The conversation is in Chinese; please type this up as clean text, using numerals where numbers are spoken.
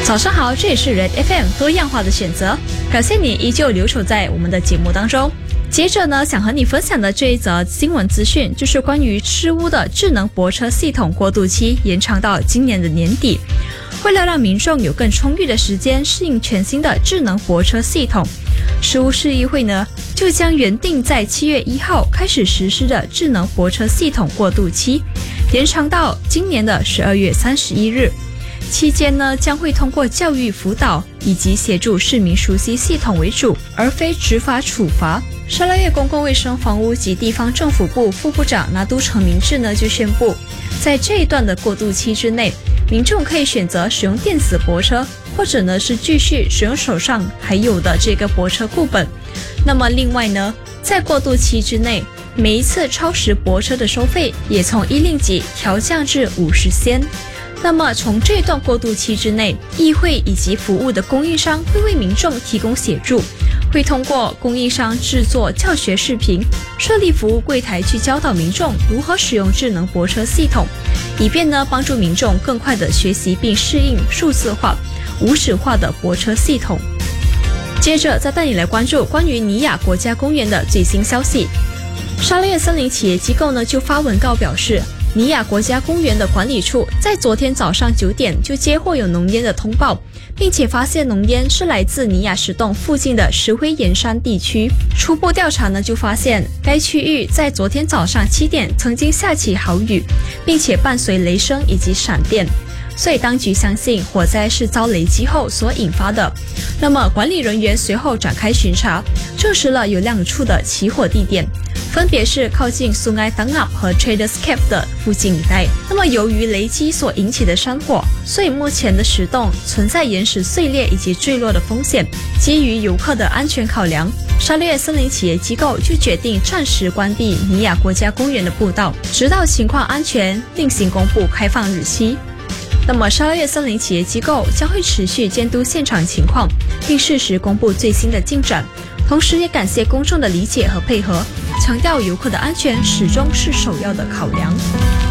早上好，这里是 Red FM 多样化的选择，感谢你依旧留守在我们的节目当中。接着呢，想和你分享的这一则新闻资讯，就是关于事乌的智能泊车系统过渡期延长到今年的年底。为了让民众有更充裕的时间适应全新的智能泊车系统，事乌市议会呢就将原定在7月1号开始实施的智能泊车系统过渡期延长到今年的12月31日。期间呢，将会通过教育辅导以及协助市民熟悉系统为主，而非执法处罚。沙拉越公共卫生房屋及地方政府部副部长拿督成明智呢就宣布，在这一段的过渡期之内，民众可以选择使用电子泊车，或者呢是继续使用手上还有的这个泊车固本。那么另外呢，在过渡期之内，每一次超时泊车的收费也从1令吉调降至50仙。那么从这段过渡期之内，议会以及服务的供应商会为民众提供协助，会通过供应商制作教学视频，设立服务柜台去教导民众如何使用智能泊车系统，以便呢帮助民众更快的学习并适应数字化、无纸化的泊车系统。接着再带你来关注关于尼亚国家公园的最新消息。沙拉越森林企业机构呢就发文告表示，尼亚国家公园的管理处在昨天早上9点就接获有浓烟的通报，并且发现浓烟是来自尼亚石洞附近的石灰岩山地区。初步调查呢就发现，该区域在昨天早上7点曾经下起豪雨，并且伴随雷声以及闪电，所以当局相信火灾是遭雷击后所引发的。那么管理人员随后展开巡查，证实了有2处的起火地点，分别是靠近 Sungai Tangap 和 Traders Cave 的附近一带。那么由于雷击所引起的山火，所以目前的石洞存在岩石碎裂以及坠落的风险。基于游客的安全考量，沙拉越森林企业机构就决定暂时关闭尼亚国家公园的步道，直到情况安全另行公布开放日期。那么沙拉越森林企业机构将会持续监督现场情况，并适时公布最新的进展，同时也感谢公众的理解和配合，强调游客的安全始终是首要的考量。